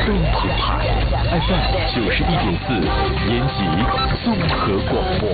更澎湃。FM 91.4，延吉综合广播。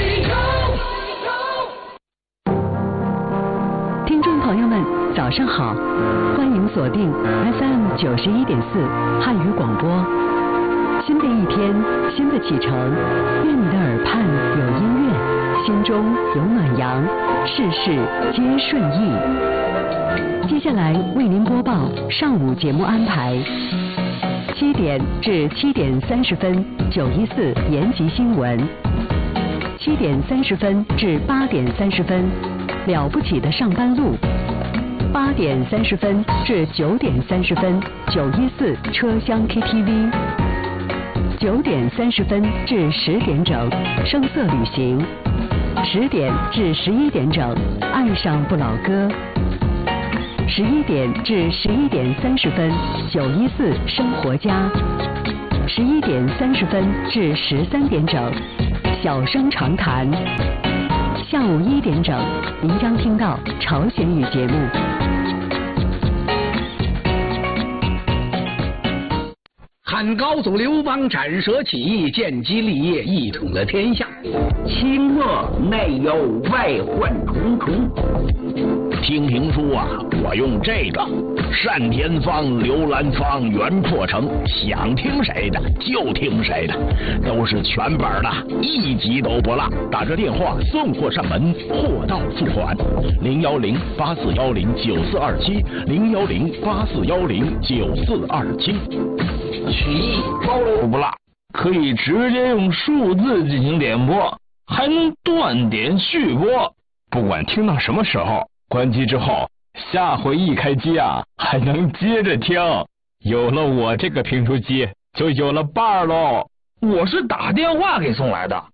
听众朋友们，早上好，欢迎锁定 FM 91.4汉语广播。新的一天，新的启程，愿你的耳畔有音乐，心中有暖阳，事事皆顺意。接下来为您播报上午节目安排：7点至7点30分，914延吉新闻；7点30分至8点30分，了不起的上班路；8点30分至9点30分，914车厢 KTV；9点30分至10点整，声色旅行；10点至11点整，爱上不老歌；11点至11点30分，914生活家；11点30分至13点整，小声长谈。下午1点整，您将听到朝鲜语节目。 汉高祖刘邦斩蛇起义，建基立业，一统了天下。 清末内有外患重重。 听评书啊，我用这个单田芳、刘兰芳、袁阔成，想听谁的就听谁的，都是全本的，一集都不落。打这电话送货上门，货到付款。010-8410-9427，010-8410-9427。 曲艺高楼不落，可以直接用数字进行点播，还能断点续播。 不管听到什么时候，关机之后，下回一开机啊，还能接着听。有了我这个评书机，就有了伴儿喽。 我是打电话给送来的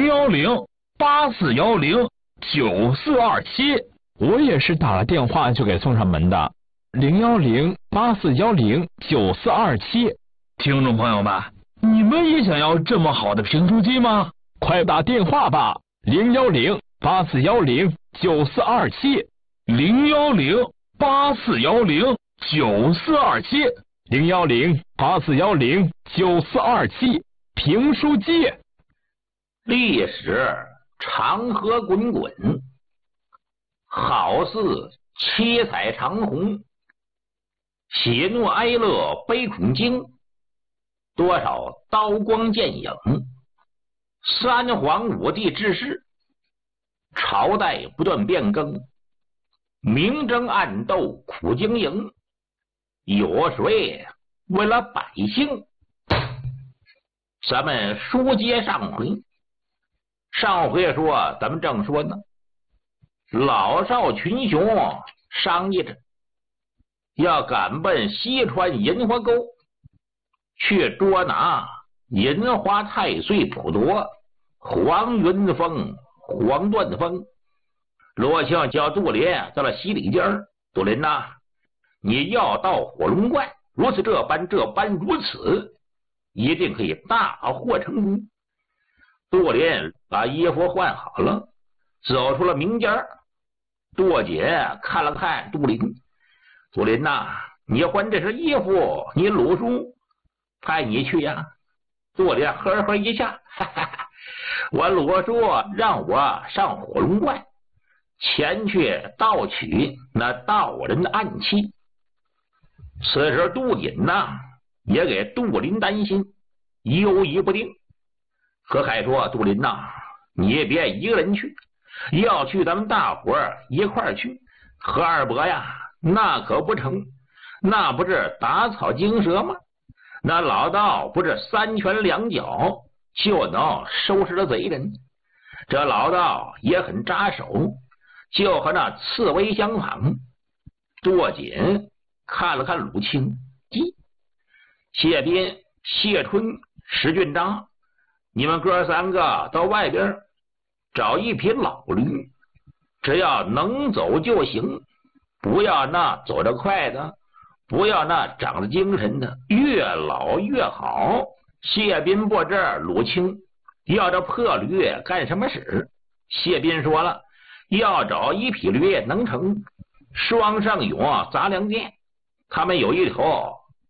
，010-8410-9427。 我也是打了电话就给送上门的，010-8410-9427。 听众朋友们，你们也想要这么好的评书机吗？ 快打电话吧，010-8410-9427，010-8410-9427，评书机。 历史长河滚滚，好似七彩长虹，喜怒哀乐悲恐惊，多少刀光剑影，三皇五帝之事，朝代不断变更，明争暗斗苦经营，有谁为了百姓？咱们书接上回，上回说咱们正说呢，老少群雄商议着要赶奔西川银花沟，去捉拿银花太岁普陀、黄云峰、黄断峰。罗庆叫杜林到了西里间，杜林呐，你要到火龙关，如此这般如此，一定可以大获成功。杜林把衣服换好了，走出了民间。杜姐看了看杜林，杜林呐，你换这身衣服，你鲁叔派你去呀？杜林呵呵一下，哈哈，我鲁叔让我上火龙关前去盗取那道人的暗器。此时杜锦呐也给杜林担心，犹疑不定。何凯说，杜林呐，你也别一个人去，要去咱们大伙儿一块儿去。何二伯呀，那可不成，那不是打草惊蛇吗？那老道不是三拳两脚就能收拾了贼人，这老道也很扎手，就和那刺猬相仿。杜锦看了看鲁清，谢斌、谢春、石俊章，你们哥三个到外边找一匹老驴，只要能走就行，不要那走得快的，不要那长得精神的，越老越好。谢斌不知鲁清要这破驴干什么使？谢斌说了，要找一匹驴能成。双上勇杂粮店，他们有一头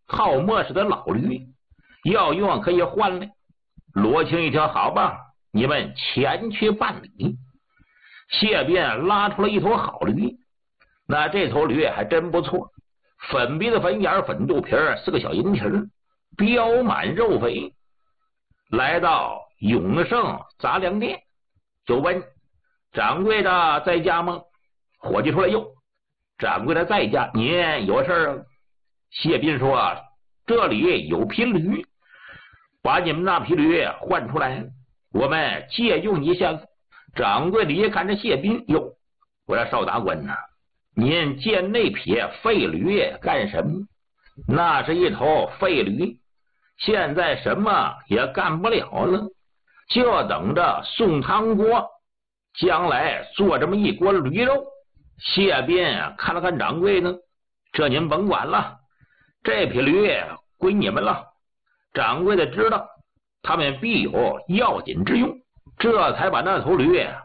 好磨似的老驴，要用可以换来。罗青一听，好吧，你们前去办理。谢斌拉出了一头好驴，那这头驴还真不错，粉鼻子粉眼粉肚皮，是个小银蹄儿，膘满肉肥。来到永盛杂粮店，就问掌柜的在家吗？伙计出来，哟，掌柜的在家，您有事啊？谢斌说，这里有匹驴，把你们那匹驴换出来，我们借用一下子。掌柜的一看这谢斌，哟，我说邵大官呐，您借那匹废驴干什么？那是一头废驴，现在什么也干不了了，就等着宋汤锅将来做这么一锅驴肉。谢斌看了看掌柜呢，这您甭管了，这匹驴归你们了。掌柜的知道他们必有要紧之用，这才把那头驴